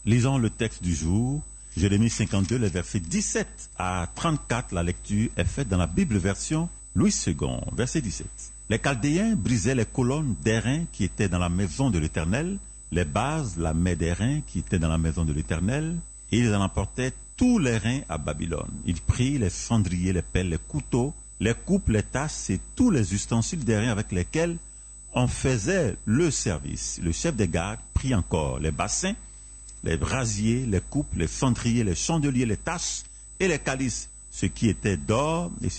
Lisons le texte du jour. Jérémie 52, les versets 17 à 34. La lecture est faite dans la Bible version Louis II, verset 17. Les Chaldéens brisaient les colonnes d'airain qui étaient dans la maison de l'Éternel, les bases, la maie d'airain qui était dans la maison de l'Éternel, et ils en emportaient tous les reins à Babylone. Ils prirent les cendriers, les pelles, les couteaux, les coupes, les tasses et tous les ustensiles d'airain avec lesquels on faisait le service. Le chef des gardes prit encore les bassins, les brasiers, les coupes, les cendriers, les chandeliers, les tasses et les calices, ce qui était d'or et